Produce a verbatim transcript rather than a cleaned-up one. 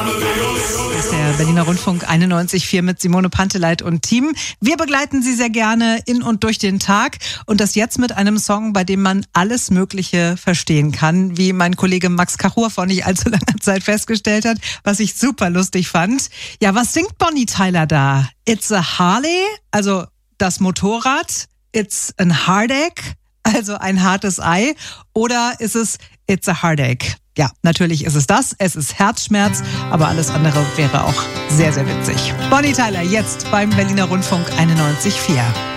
Das ist der Berliner Rundfunk einundneunzig Komma vier mit Simone Panteleit und Team. Wir begleiten Sie sehr gerne in und durch den Tag und das jetzt mit einem Song, bei dem man alles Mögliche verstehen kann, wie mein Kollege Max Kachur vor nicht allzu langer Zeit festgestellt hat, was ich super lustig fand. Ja, was singt Bonnie Tyler da? It's a Harley, also das Motorrad. It's a Heartache, also ein hartes Ei. Oder ist es It's a Heartache? Ja, natürlich ist es das. Es ist Herzschmerz, aber alles andere wäre auch sehr, sehr witzig. Bonnie Tyler jetzt beim Berliner Rundfunk einundneunzig Komma vier.